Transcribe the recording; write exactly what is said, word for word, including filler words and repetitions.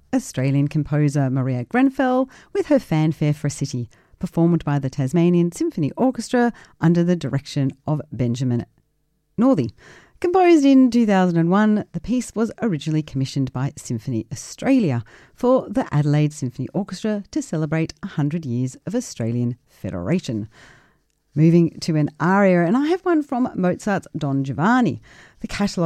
Australian composer Maria Grenfell with her Fanfare for a City, performed by the Tasmanian Symphony Orchestra under the direction of Benjamin Northey. Composed in two thousand one, the piece was originally commissioned by Symphony Australia for the Adelaide Symphony Orchestra to celebrate one hundred years of Australian Federation. Moving to an aria, and I have one from Mozart's Don Giovanni. The catalogue